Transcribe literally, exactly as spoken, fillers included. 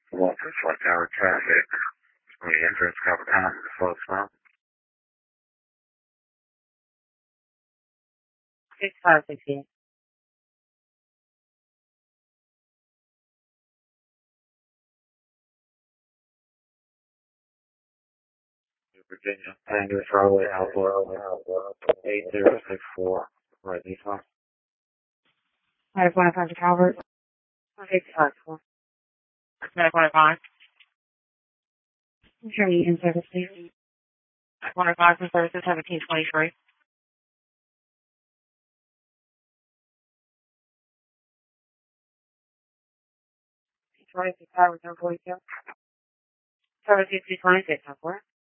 Walter Flight Tower traffic. The entrance cover time to slow smell. six five six eight. Virginia, Tango Charlie Outlaw, eight zero six four. Right, these ones. Five one five to Calvert. six five four. Medic one oh five. Show me in service, please. one oh five for services seventeen twenty-three. twenty-six hours, no forty-two. Service two twenty-six, how for?